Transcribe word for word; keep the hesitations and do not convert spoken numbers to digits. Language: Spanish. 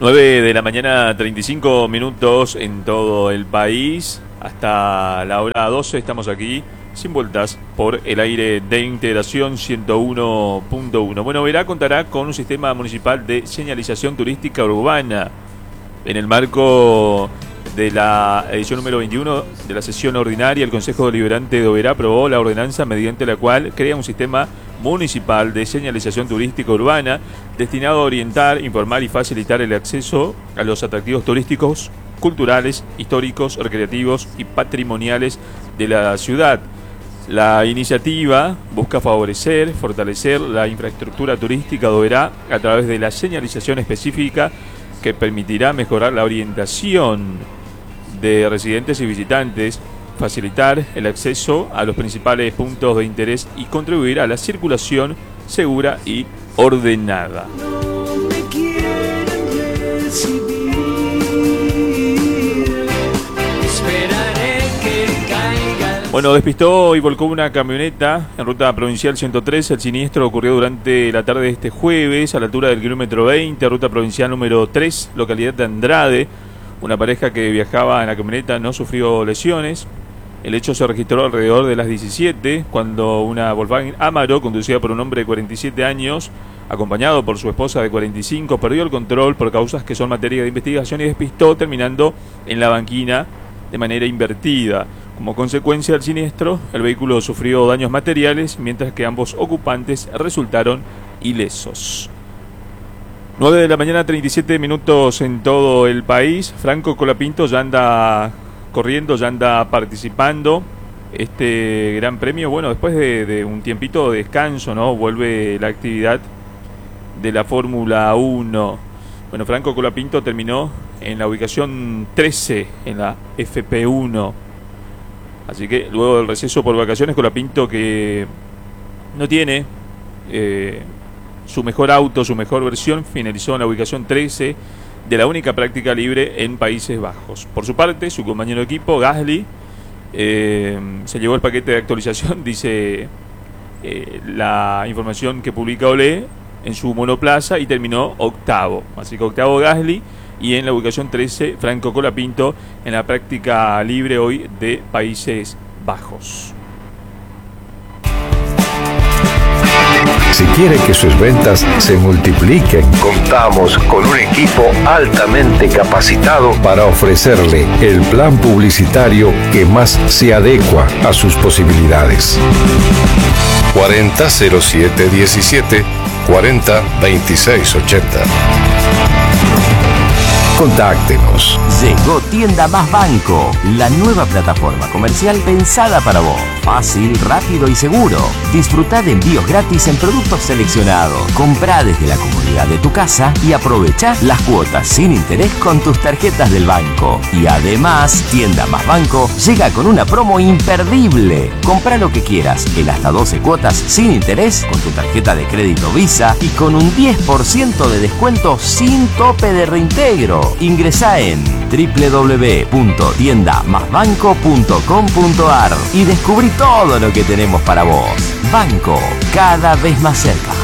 nueve de la mañana, treinta y cinco minutos en todo el país. Hasta la hora doce estamos aquí, sin vueltas, por el aire de Integración ciento uno punto uno. Bueno, Oberá contará con un sistema municipal de señalización turística urbana. En el marco de la edición número veintiuno de la sesión ordinaria, el Consejo Deliberante de Oberá aprobó la ordenanza mediante la cual crea un sistema municipal de señalización turística urbana destinado a orientar, informar y facilitar el acceso a los atractivos turísticos, culturales, históricos, recreativos y patrimoniales de la ciudad. La iniciativa busca favorecer, fortalecer la infraestructura turística de Oberá a través de la señalización específica que permitirá mejorar la orientación de residentes y visitantes, facilitar el acceso a los principales puntos de interés y contribuir a la circulación segura y ordenada. Bueno, despistó y volcó una camioneta en ruta provincial ciento tres. El siniestro ocurrió durante la tarde de este jueves a la altura del kilómetro veinte, ruta provincial número tres, localidad de Andrade. Una pareja que viajaba en la camioneta no sufrió lesiones. El hecho se registró alrededor de las diecisiete, cuando una Volkswagen Amaro, conducida por un hombre de cuarenta y siete años, acompañado por su esposa de cuarenta y cinco, perdió el control por causas que son materia de investigación y despistó, terminando en la banquina de manera invertida. Como consecuencia del siniestro, el vehículo sufrió daños materiales, mientras que ambos ocupantes resultaron ilesos. nueve de la mañana, treinta y siete minutos en todo el país. Franco Colapinto ya anda corriendo, ya anda participando. Este gran premio, bueno, después de, de un tiempito de descanso, ¿no? Vuelve la actividad de la Fórmula uno. Bueno, Franco Colapinto terminó en la ubicación trece en la F P uno. Así que luego del receso por vacaciones, Colapinto, que no tiene eh, su mejor auto, su mejor versión, finalizó en la ubicación trece de la única práctica libre en Países Bajos. Por su parte, su compañero de equipo, Gasly, eh, se llevó el paquete de actualización, dice eh, la información que publica Olé, en su monoplaza, y terminó octavo. Así que octavo Gasly, y en la ubicación trece, Franco Colapinto, en la práctica libre hoy de Países Bajos. Si quiere que sus ventas se multipliquen, contamos con un equipo altamente capacitado para ofrecerle el plan publicitario que más se adecua a sus posibilidades. cuarenta cero siete diecisiete cuarenta veintiséis ochenta. Contáctenos. Llegó Tienda Más Banco, la nueva plataforma comercial pensada para vos. Fácil, rápido y seguro. Disfrutá de envíos gratis en productos seleccionados. Comprá desde la comodidad de tu casa y aprovechá las cuotas sin interés con tus tarjetas del banco. Y además, Tienda Más Banco llega con una promo imperdible. Comprá lo que quieras en hasta doce cuotas sin interés con tu tarjeta de crédito Visa y con un diez por ciento de descuento sin tope de reintegro. Ingresá en doble u doble u doble u punto tienda más banco punto com punto a r y descubrí todo lo que tenemos para vos. Banco, cada vez más cerca.